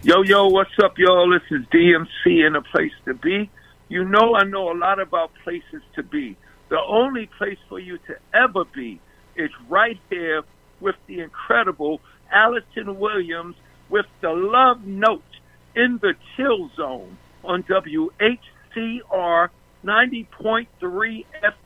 Yo, what's up, y'all? This is DMC and a place to be. You know I know a lot about places to be. The only place for you to ever be is right here with the incredible Allison Williams with the Love Note in the Chill Zone on WHCR 90.3